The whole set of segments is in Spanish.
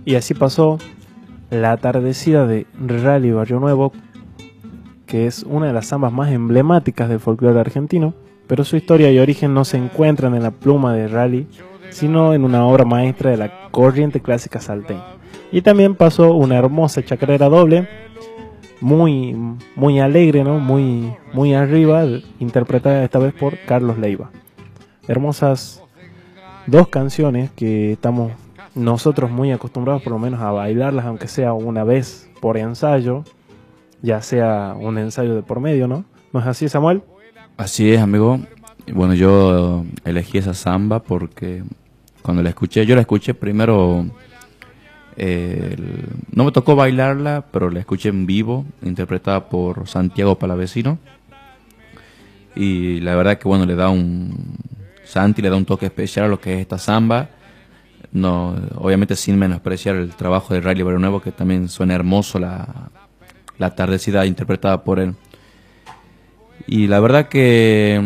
Y así pasó La Atardecida de Rally Barrio Nuevo, que es una de las zambas más emblemáticas del folclore argentino, pero su historia y origen no se encuentran en la pluma de Rally, sino en una obra maestra de la corriente clásica salteña. Y también pasó una hermosa chacarera doble, muy alegre, ¿no? Muy arriba, interpretada esta vez por Carlos Leiva. Hermosas dos canciones que estamos nosotros muy acostumbrados por lo menos a bailarlas, aunque sea una vez por ensayo, ya sea un ensayo de por medio, ¿no? ¿No es así, Samuel? Así es, amigo. Bueno, yo elegí esa samba porque cuando la escuché, yo la escuché primero, no me tocó bailarla, pero la escuché en vivo, interpretada por Santiago Palavecino. Y la verdad que bueno, Santi le da un toque especial a lo que es esta samba. No, obviamente sin menospreciar el trabajo de Rally Barrio Nuevo, que también suena hermoso la atardecida interpretada por él. Y la verdad que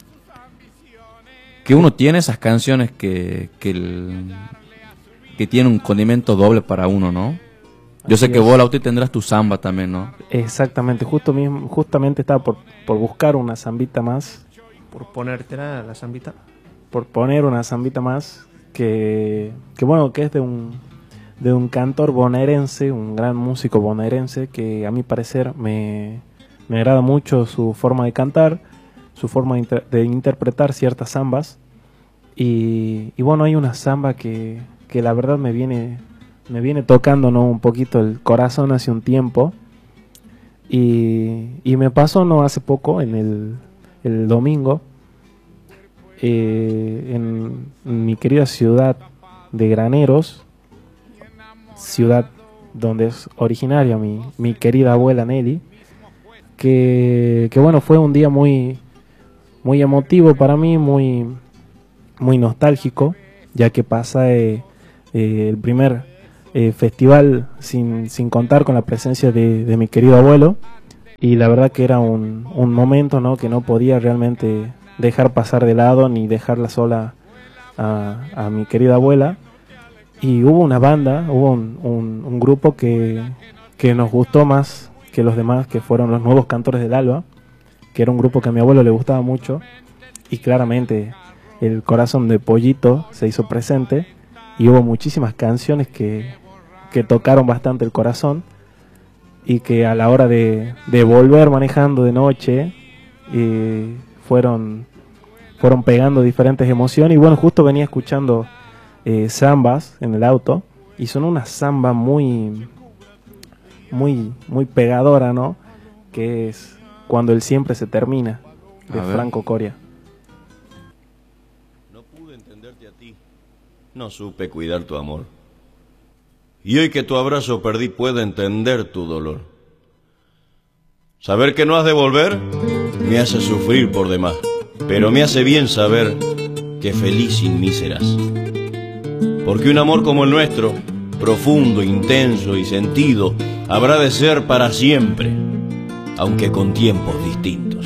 uno tiene esas canciones que tienen un condimento doble para uno, ¿no? Yo sé que vos, Lauti, tendrás tu samba también, ¿no? Exactamente, justamente estaba por buscar una zambita más. Por ponértela la zambita. Por poner una zambita más que bueno, que es de un cantor bonaerense, un gran músico bonaerense, que a mi parecer me agrada mucho su forma de cantar, su forma de interpretar ciertas zambas. Y bueno, hay una zamba que la verdad me viene tocando, ¿no?, un poquito el corazón hace un tiempo. Y me pasó no hace poco, en el domingo, en mi querida ciudad de Graneros, ciudad donde es originaria mi querida abuela Nelly, que bueno, fue un día muy emotivo para mí, muy nostálgico, ya que pasa el primer festival sin contar con la presencia de mi querido abuelo, y la verdad que era un momento, ¿no?, que no podía realmente dejar pasar de lado ni dejarla sola a mi querida abuela. Y hubo una banda, hubo un grupo que nos gustó más que los demás, que fueron los Nuevos Cantores del Alba, que era un grupo que a mi abuelo le gustaba mucho, y claramente el corazón de Pollito se hizo presente, y hubo muchísimas canciones que tocaron bastante el corazón, y que a la hora de volver manejando de noche fueron pegando diferentes emociones. Y bueno, justo venía escuchando zambas en el auto, y son una zamba muy pegadora, ¿no?, que es Cuando el siempre se termina, de Franco Coria. No pude entenderte a ti, no supe cuidar tu amor, y hoy que tu abrazo perdí puedo entender tu dolor. Saber que no has de volver me hace sufrir por demás, pero me hace bien saber que feliz sin mí serás. Porque un amor como el nuestro, profundo, intenso y sentido, habrá de ser para siempre, aunque con tiempos distintos.